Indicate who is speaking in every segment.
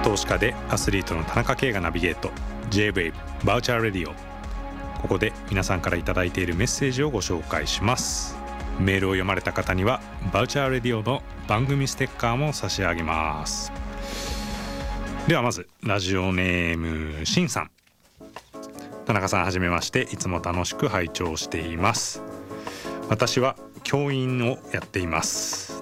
Speaker 1: 投資家でアスリートの田中圭がナビゲート J-Wave バウチャーレディオ。ここで皆さんからいただいているメッセージをご紹介します。メールを読まれた方にはバウチャーレディオの番組ステッカーも差し上げます。ではまずラジオネームしんさん。田中さんはじめまして。いつも楽しく拝聴しています。私は教員をやっています。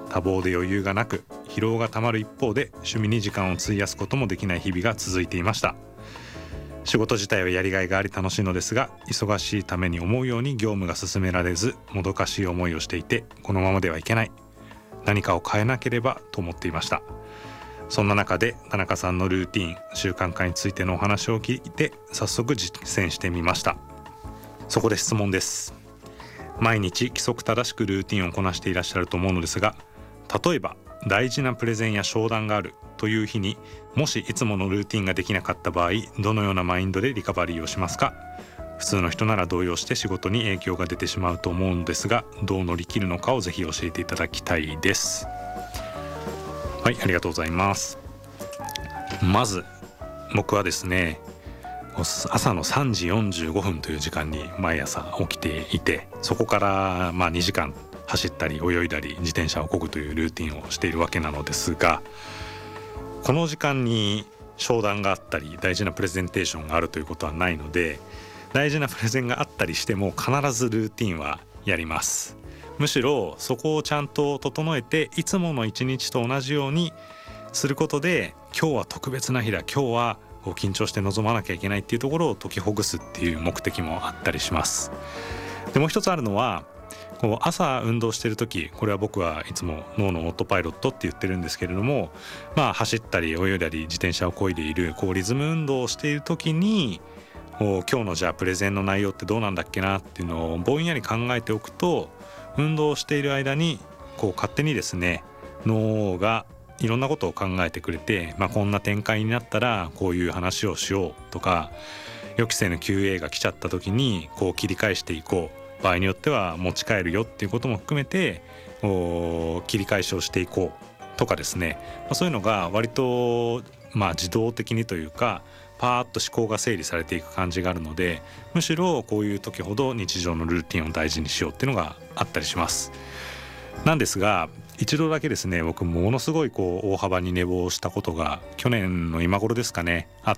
Speaker 1: 多忙で余裕がなく疲労がたまる一方で趣味に時間を費やすこともできない日々が続いていました。仕事自体はやりがいがあり楽しいのですが、忙しいために思うように業務が進められずもどかしい思いをしていて、このままではいけない、何かを変えなければと思っていました。そんな中で田中さんのルーティン、習慣化についてのお話を聞いて早速実践してみました。そこで質問です。毎日規則正しくルーティンをこなしていらっしゃると思うのですが、例えば大事なプレゼンや商談があるという日にもしいつものルーティンができなかった場合、どのようなマインドでリカバリーをしますか？普通の人なら動揺して仕事に影響が出てしまうと思うのですが、どう乗り切るのかをぜひ教えていただきたいです。はい、ありがとうございます。まず僕はですね、朝の3時45分という時間に毎朝起きていて、そこから2時間走ったり泳いだり自転車を漕ぐというルーティンをしているわけなのですが、この時間に商談があったり大事なプレゼンテーションがあるということはないので、大事なプレゼンがあったりしても必ずルーティンはやります。むしろそこをちゃんと整えて、いつもの一日と同じようにすることで、今日は特別な日だ、今日は緊張して臨まなきゃいけないっていうところを解きほぐすっていう目的もあったりします。でもう一つあるのは、朝運動してる時、これは僕はいつも脳のオートパイロットって言ってるんですけれども、走ったり泳いだり自転車を漕いでいるリズム運動をしている時に、今日のじゃあプレゼンの内容ってどうなんだっけなっていうのをぼんやり考えておくと、運動をしている間に勝手にですね、脳がいろんなことを考えてくれて、こんな展開になったらこういう話をしようとか、予期せぬ QA が来ちゃった時に切り返していこう、場合によっては持ち帰るよっていうことも含めて切り返しをしていこうとかですね、そういうのが割と自動的にというか、パーッと思考が整理されていく感じがあるので、むしろこういう時ほど日常のルーティンを大事にしようっていうのがあったりします。なんですが、一度だけですね、僕ものすごい大幅に寝坊したことが去年の今頃ですかね、あって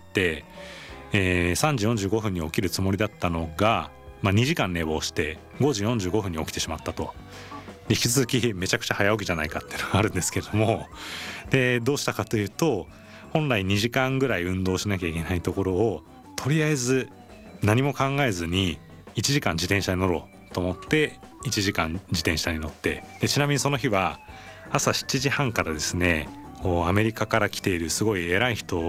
Speaker 1: 、3時45分に起きるつもりだったのが、2時間寝坊して5時45分に起きてしまったと。引き続きめちゃくちゃ早起きじゃないかっていうのがあるんですけども、でどうしたかというと、本来2時間ぐらい運動しなきゃいけないところを、とりあえず何も考えずに1時間自転車に乗ろうと思って1時間自転車に乗って、でちなみにその日は朝7時半からですね、アメリカから来ているすごい偉い人